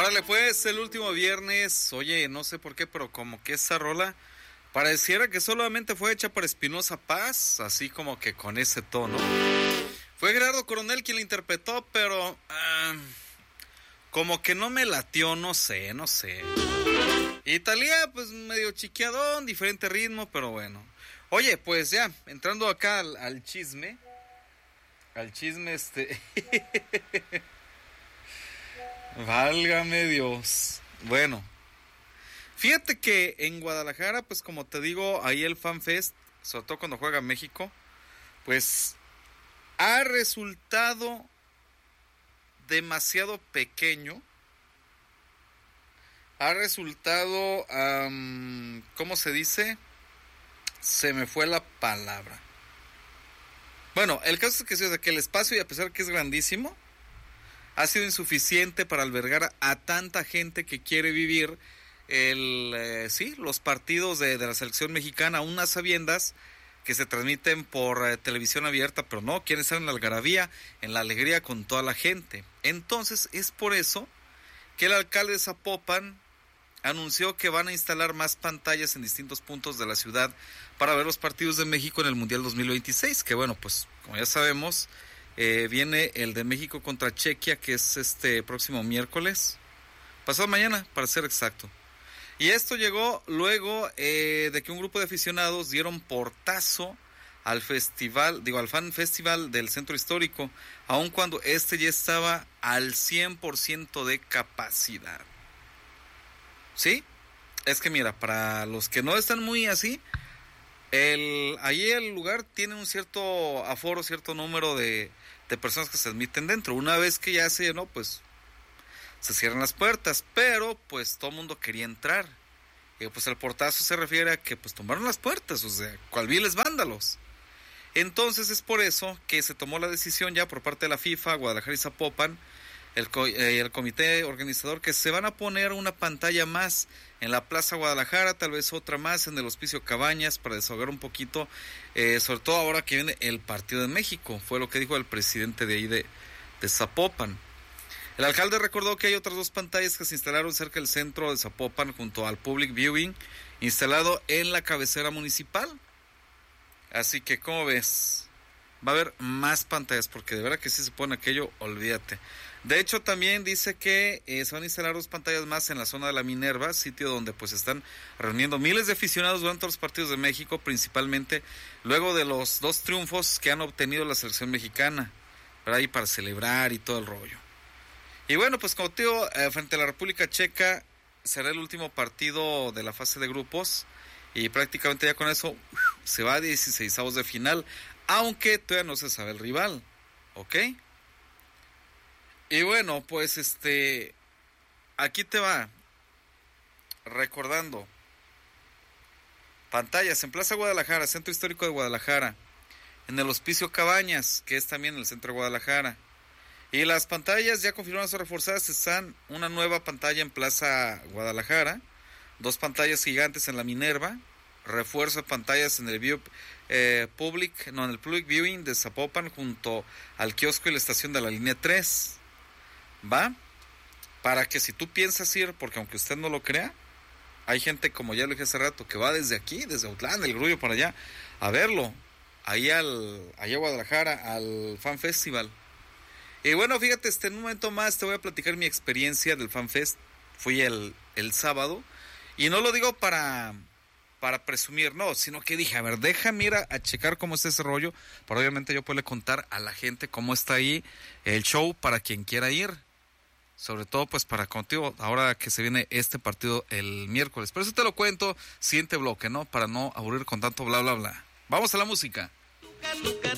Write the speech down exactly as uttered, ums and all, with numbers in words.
Órale pues, el último viernes, oye, no sé por qué, pero como que esa rola pareciera que solamente fue hecha para Espinoza Paz, así como que con ese tono. Fue Gerardo Coronel quien la interpretó, pero uh, como que no me latió, no sé, no sé. Y Thalía, pues medio chiqueadón, diferente ritmo, pero bueno. Oye, pues ya, entrando acá al, al chisme, al chisme este... Válgame Dios. Bueno, fíjate que en Guadalajara, pues como te digo, ahí el FanFest, sobre todo cuando juega México, pues ha resultado demasiado pequeño. Ha resultado, um, ¿cómo se dice? Se me fue la palabra. Bueno, el caso es que, sí, o sea, que el espacio, y a pesar que es grandísimo, ha sido insuficiente para albergar a tanta gente que quiere vivir el, eh, sí, los partidos de, de la selección mexicana, aún a sabiendas que se transmiten por eh, televisión abierta, pero no, quieren estar en la algarabía, en la alegría con toda la gente. Entonces es por eso que el alcalde de Zapopan anunció que van a instalar más pantallas en distintos puntos de la ciudad para ver los partidos de México en el Mundial dos mil veintiséis, que bueno, pues como ya sabemos, Eh, viene el de México contra Chequia, que es este próximo miércoles, pasado mañana para ser exacto. Y esto llegó luego eh, de que un grupo de aficionados dieron portazo al festival, digo al fan festival del centro histórico, aun cuando este ya estaba al cien por ciento de capacidad. ¿Sí? Es que mira, para los que no están muy así, el, ahí el lugar tiene un cierto aforo, cierto número de, de personas que se admiten dentro. Una vez que ya se llenó, pues se cierran las puertas, pero pues todo el mundo quería entrar. Y pues el portazo se refiere a que pues tomaron las puertas, o sea, cual viles vándalos. Entonces es por eso que se tomó la decisión ya por parte de la FIFA, Guadalajara y Zapopan, el, eh, el comité organizador, que se van a poner una pantalla más en la Plaza Guadalajara, tal vez otra más en el Hospicio Cabañas, para desahogar un poquito, eh, sobre todo ahora que viene el partido de México, fue lo que dijo el presidente de ahí de, de Zapopan. El alcalde recordó que hay otras dos pantallas que se instalaron cerca del centro de Zapopan junto al Public Viewing, instalado en la cabecera municipal. Así que, ¿cómo ves? Va a haber más pantallas, porque de verdad que si se pone aquello, olvídate. De hecho, también dice que eh, se van a instalar dos pantallas más en la zona de la Minerva, sitio donde pues están reuniendo miles de aficionados durante los partidos de México, principalmente luego de los dos triunfos que han obtenido la selección mexicana, ¿verdad? Y para celebrar y todo el rollo. Y bueno, pues como te digo, eh, frente a la República Checa será el último partido de la fase de grupos, y prácticamente ya con eso uf, se va a dieciseisavos de final, aunque todavía no se sabe el rival, ¿ok? Y bueno, pues este, aquí te va, recordando, pantallas en Plaza Guadalajara, Centro Histórico de Guadalajara, en el Hospicio Cabañas, que es también el centro de Guadalajara, y las pantallas ya confirmadas o reforzadas están una nueva pantalla en Plaza Guadalajara, dos pantallas gigantes en la Minerva, refuerzo de pantallas en el View, eh, Public, no, en el Public Viewing de Zapopan junto al kiosco y la estación de la línea tres. ¿Va? Para que si tú piensas ir, porque aunque usted no lo crea, hay gente, como ya lo dije hace rato, que va desde aquí, desde Autlán, el Grullo para allá, a verlo, ahí al, allá a Guadalajara, al Fan Festival. Y bueno, fíjate, este, en un momento más te voy a platicar mi experiencia del Fan Fest. Fui el, el sábado, y no lo digo para, para presumir, no, sino que dije, a ver, déjame ir a, a checar cómo está ese rollo, para obviamente yo poderle contar a la gente cómo está ahí el show para quien quiera ir. Sobre todo pues para contigo, ahora que se viene este partido el miércoles. Pero eso te lo cuento, siguiente bloque, ¿no? Para no aburrir con tanto bla bla bla. Vamos a la música.